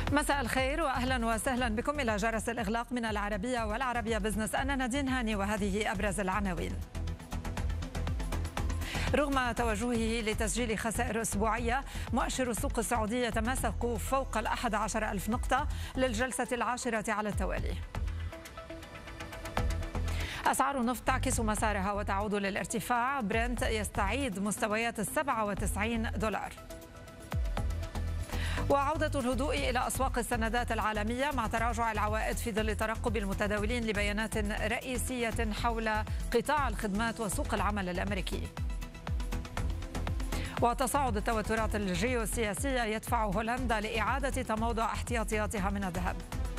مساء الخير واهلا وسهلا بكم الى جرس الاغلاق من العربيه والعربيه بزنس. انا نادين هاني وهذه ابرز العناوين. رغم توجهه لتسجيل خسائر أسبوعية، مؤشر السوق السعودي يتماسك فوق 11,000 نقطة للجلسة العاشرة على التوالي. أسعار النفط تعكس مسارها وتعود للارتفاع، برنت يستعيد مستويات $97. وعودة الهدوء إلى أسواق السندات العالمية مع تراجع العوائد في ظل ترقب المتداولين لبيانات رئيسية حول قطاع الخدمات وسوق العمل الأمريكي. وتصاعد التوترات الجيوسياسية يدفع هولندا لإعادة تموضع احتياطياتها من الذهب.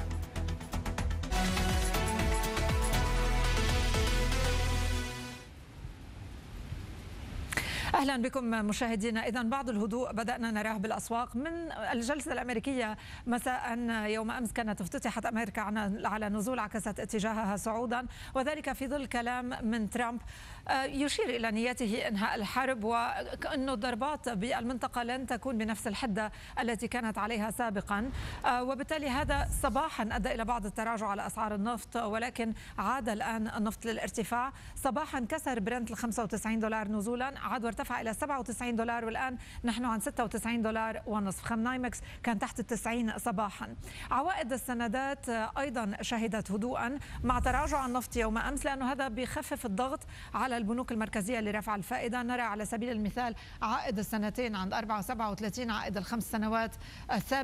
أهلا بكم مشاهدينا. إذن بعض الهدوء بدأنا نراه بالأسواق من الجلسة الأمريكية مساء يوم أمس. كانت افتتحت أمريكا على نزول عكست اتجاهها صعودا، وذلك في ظل كلام من ترامب يشير إلى نيته إنهاء الحرب وأن الضربات بالمنطقة لن تكون بنفس الحدة التي كانت عليها سابقا، وبالتالي هذا صباحا أدى إلى بعض التراجع على أسعار النفط، ولكن عاد الآن النفط للارتفاع. صباحا كسر برنت $95 نزولا، عاد وارتفع إلى $97 والآن نحن عن $96.5. خمنايمكس كان تحت 90 صباحا. عوائد السندات أيضا شهدت هدوءا مع تراجع النفط يوم أمس، لأنه هذا بيخفف الضغط على البنوك المركزية لرفع الفائدة. نرى على سبيل المثال عائد السنتين عند 4.37، عائد ال5 سنوات